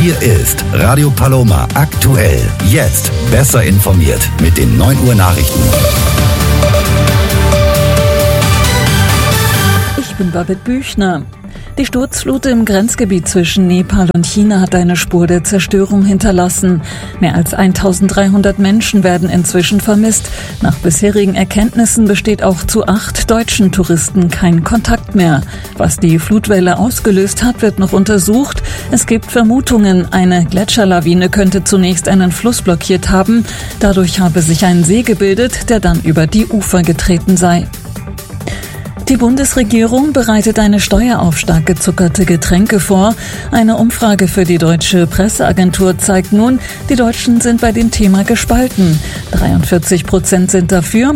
Hier ist Radio Paloma aktuell. Jetzt besser informiert mit den 9 Uhr Nachrichten. Ich bin Babette Büchner. Die Sturzflut im Grenzgebiet zwischen Nepal und China hat eine Spur der Zerstörung hinterlassen. Mehr als 1300 Menschen werden inzwischen vermisst. Nach bisherigen Erkenntnissen besteht auch zu 8 deutschen Touristen kein Kontakt mehr. Was die Flutwelle ausgelöst hat, wird noch untersucht. Es gibt Vermutungen, eine Gletscherlawine könnte zunächst einen Fluss blockiert haben. Dadurch habe sich ein See gebildet, der dann über die Ufer getreten sei. Die Bundesregierung bereitet eine Steuer auf stark gezuckerte Getränke vor. Eine Umfrage für die Deutsche Presseagentur zeigt nun, die Deutschen sind bei dem Thema gespalten. 43% sind dafür,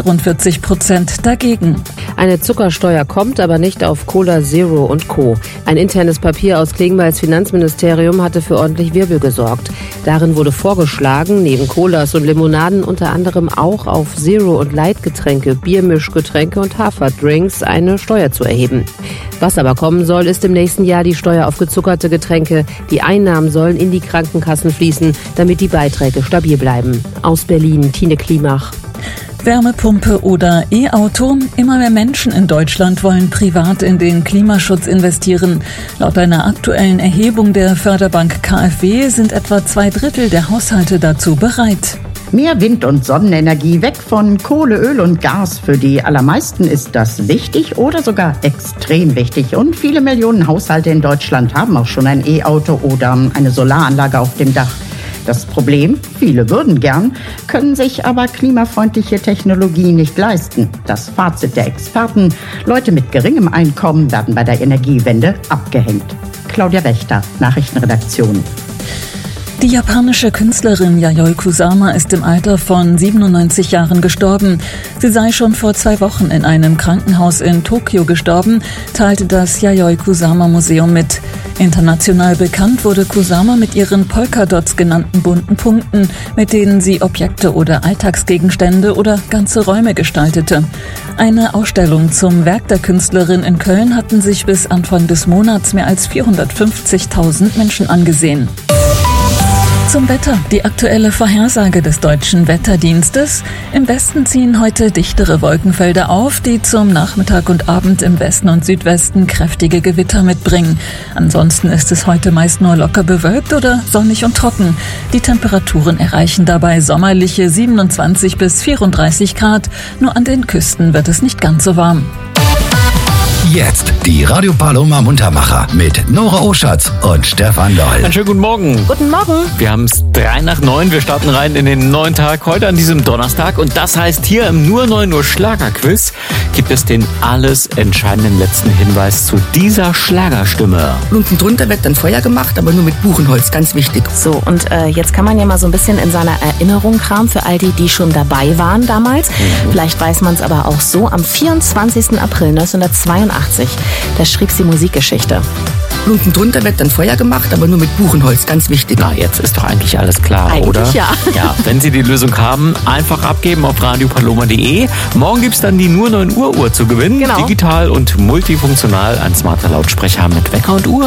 44% dagegen. Eine Zuckersteuer kommt, aber nicht auf Cola Zero und Co. Ein internes Papier aus Klingbeils Finanzministerium hatte für ordentlich Wirbel gesorgt. Darin wurde vorgeschlagen, neben Colas und Limonaden unter anderem auch auf Zero- und Light-Getränke, Biermischgetränke und Haferdrinks eine Steuer zu erheben. Was aber kommen soll, ist im nächsten Jahr die Steuer auf gezuckerte Getränke. Die Einnahmen sollen in die Krankenkassen fließen, damit die Beiträge stabil bleiben. Aus Berlin, Tine Klimach. Wärmepumpe oder E-Auto? Immer mehr Menschen in Deutschland wollen privat in den Klimaschutz investieren. Laut einer aktuellen Erhebung der Förderbank KfW sind etwa 2/3 der Haushalte dazu bereit. Mehr Wind- und Sonnenenergie, weg von Kohle, Öl und Gas. Für die allermeisten ist das wichtig oder sogar extrem wichtig. Und viele Millionen Haushalte in Deutschland haben auch schon ein E-Auto oder eine Solaranlage auf dem Dach. Das Problem, viele würden gern, können sich aber klimafreundliche Technologie nicht leisten. Das Fazit der Experten: Leute mit geringem Einkommen werden bei der Energiewende abgehängt. Claudia Wächter, Nachrichtenredaktion. Die japanische Künstlerin Yayoi Kusama ist im Alter von 97 Jahren gestorben. Sie sei schon vor 2 Wochen in einem Krankenhaus in Tokio gestorben, teilte das Yayoi Kusama Museum mit. International bekannt wurde Kusama mit ihren Polkadots genannten bunten Punkten, mit denen sie Objekte oder Alltagsgegenstände oder ganze Räume gestaltete. Eine Ausstellung zum Werk der Künstlerin in Köln hatten sich bis Anfang des Monats mehr als 450.000 Menschen angesehen. Zum Wetter. Die aktuelle Vorhersage des Deutschen Wetterdienstes. Im Westen ziehen heute dichtere Wolkenfelder auf, die zum Nachmittag und Abend im Westen und Südwesten kräftige Gewitter mitbringen. Ansonsten ist es heute meist nur locker bewölkt oder sonnig und trocken. Die Temperaturen erreichen dabei sommerliche 27 bis 34 Grad. Nur an den Küsten wird es nicht ganz so warm. Jetzt die Radio Paloma Muntermacher mit Nora Oschatz und Stefan Doll. Einen schönen guten Morgen. Guten Morgen. Wir haben es 8:03. Wir starten rein in den neuen Tag heute an diesem Donnerstag. Und das heißt, hier im nur 9 Uhr Schlagerquiz gibt es den alles entscheidenden letzten Hinweis zu dieser Schlagerstimme. Unten drunter wird dann Feuer gemacht, aber nur mit Buchenholz, ganz wichtig. So, und jetzt kann man ja mal so ein bisschen in seiner Erinnerung kramen für all die, die schon dabei waren damals. Vielleicht weiß man es aber auch so. Am 24. April 1982, da schrieb sie Musikgeschichte. Unten drunter wird dann Feuer gemacht, aber nur mit Buchenholz, ganz wichtig. Na, jetzt ist doch eigentlich alles klar, Eigentlich oder? ja. Ja, wenn Sie die Lösung haben, einfach abgeben auf radiopaloma.de. Morgen gibt's dann die nur 9 Uhr Uhr zu gewinnen. Genau. Digital und multifunktional, ein smarter Lautsprecher mit Wecker und Uhr.